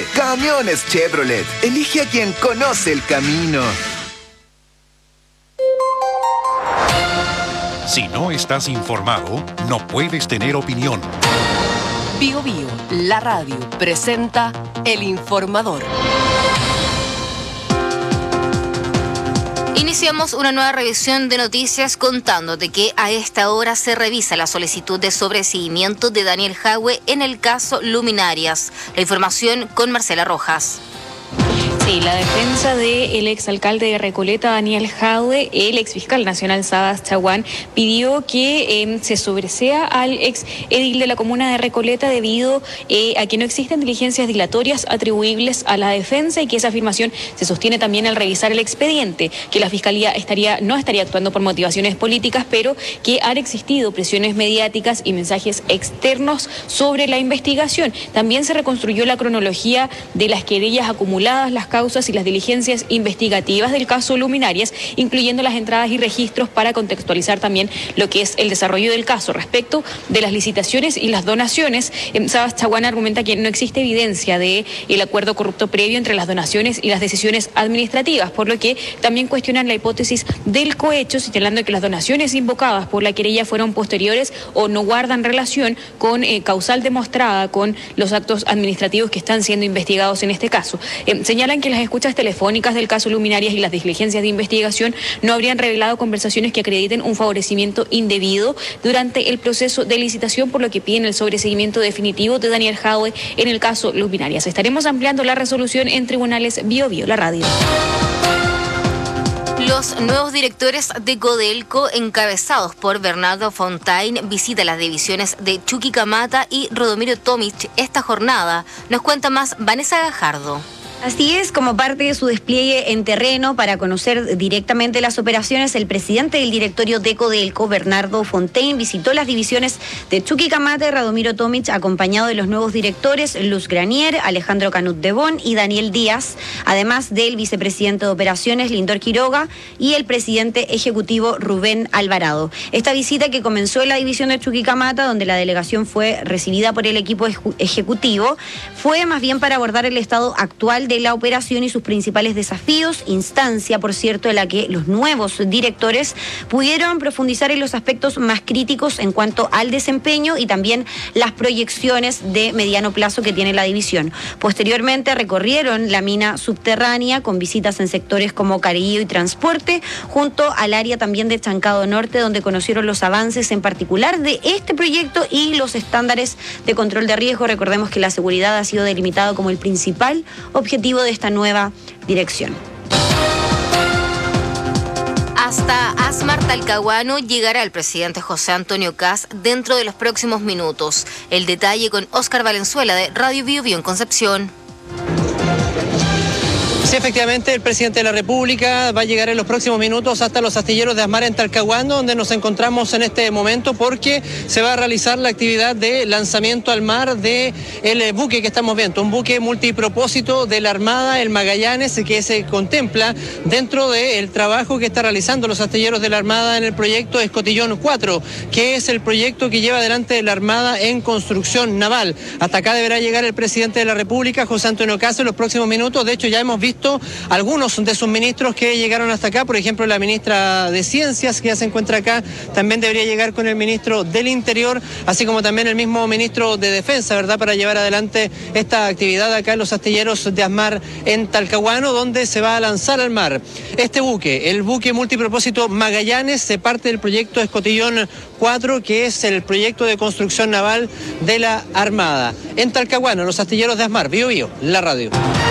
Camiones Chevrolet. Elige a quien conoce el camino. Si no estás informado, no puedes tener opinión. Bio Bio, la radio, presenta El Informador. Iniciamos una nueva revisión de noticias contándote que a esta hora se revisa la solicitud de sobreseguimiento de Daniel Jadwe en el caso Luminarias. La información con Marcela Rojas. Sí, la defensa del exalcalde de Recoleta, Daniel Jadwe, el exfiscal nacional Sabas Chaguán, pidió que se sobresea al ex edil de la comuna de Recoleta debido a que no existen diligencias dilatorias atribuibles a la defensa y que esa afirmación se sostiene también al revisar el expediente, que la fiscalía no estaría actuando por motivaciones políticas, pero que han existido presiones mediáticas y mensajes externos sobre la investigación. También se reconstruyó la cronología de las querellas acumuladas, las causas y las diligencias investigativas del caso Luminarias, incluyendo las entradas y registros para contextualizar también lo que es el desarrollo del caso. Respecto de las licitaciones y las donaciones, Sabas Chaguán argumenta que no existe evidencia de el acuerdo corrupto previo entre las donaciones y las decisiones administrativas, por lo que también cuestionan la hipótesis del cohecho, señalando que las donaciones invocadas por la querella fueron posteriores o no guardan relación con causal demostrada con los actos administrativos que están siendo investigados en este caso. Señalan que las escuchas telefónicas del caso Luminarias y las diligencias de investigación no habrían revelado conversaciones que acrediten un favorecimiento indebido durante el proceso de licitación, por lo que piden el sobreseguimiento definitivo de Daniel Jadwe en el caso Luminarias. Estaremos ampliando la resolución en tribunales Bio Bio, la radio. Los nuevos directores de Codelco, encabezados por Bernardo Fontaine, visitan las divisiones de Chuquicamata y Rodomiro Tomic esta jornada. Nos cuenta más Vanessa Gajardo. Así es, como parte de su despliegue en terreno para conocer directamente las operaciones, el presidente del directorio de Codelco, Bernardo Fontaine, visitó las divisiones de Chuquicamata y Radomiro Tomic, acompañado de los nuevos directores Luz Granier, Alejandro Canut de Bon y Daniel Díaz, además del vicepresidente de operaciones Lindor Quiroga y el presidente ejecutivo Rubén Alvarado. Esta visita, que comenzó en la división de Chuquicamata, donde la delegación fue recibida por el equipo ejecutivo, fue más bien para abordar el estado actual de la operación y sus principales desafíos, instancia, por cierto, en la que los nuevos directores pudieron profundizar en los aspectos más críticos en cuanto al desempeño y también las proyecciones de mediano plazo que tiene la división. Posteriormente recorrieron la mina subterránea con visitas en sectores como Carillo y Transporte, junto al área también de Chancado Norte, donde conocieron los avances en particular de este proyecto y los estándares de control de riesgo. Recordemos que la seguridad ha sido delimitado como el principal objetivo de esta nueva dirección. Hasta Asmar Talcahuano llegará el presidente José Antonio Kast dentro de los próximos minutos. El detalle con Óscar Valenzuela de Radio Bio Bio en Concepción. Sí, efectivamente, el presidente de la República va a llegar en los próximos minutos hasta los astilleros de Asmar en Talcahuano, donde nos encontramos en este momento, porque se va a realizar la actividad de lanzamiento al mar del buque que estamos viendo, un buque multipropósito de la Armada, el Magallanes, que se contempla dentro del trabajo que está realizando los astilleros de la Armada en el proyecto Escotillón 4, que es el proyecto que lleva adelante la Armada en construcción naval. Hasta acá deberá llegar el presidente de la República, José Antonio Kast, en los próximos minutos. De hecho, ya hemos visto algunos de sus ministros que llegaron hasta acá. Por ejemplo, la ministra de Ciencias, que ya se encuentra acá, también debería llegar con el ministro del Interior, así como también el mismo ministro de Defensa, ¿verdad?, para llevar adelante esta actividad acá en los astilleros de Asmar en Talcahuano, donde se va a lanzar al mar este buque, el buque multipropósito Magallanes, se parte del proyecto Escotillón 4, que es el proyecto de construcción naval de la Armada. En Talcahuano, los astilleros de Asmar. Bio Bio, la radio.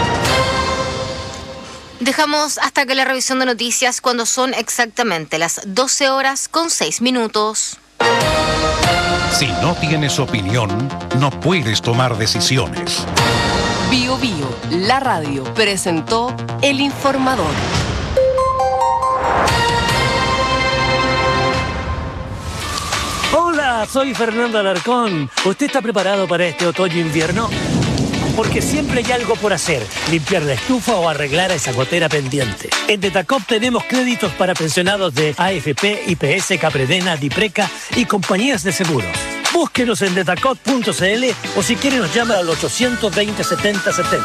Dejamos hasta acá la revisión de noticias cuando son exactamente las 12:06. Si no tienes opinión, no puedes tomar decisiones. Bio Bio, la radio, presentó El Informador. Hola, soy Fernando Alarcón. ¿Usted está preparado para este otoño-invierno? Porque siempre hay algo por hacer, limpiar la estufa o arreglar a esa gotera pendiente. En Detacop tenemos créditos para pensionados de AFP, IPS, Capredena, Dipreca y compañías de seguros. Búsquenos en detacop.cl o si quieren nos llama al 820 70 70.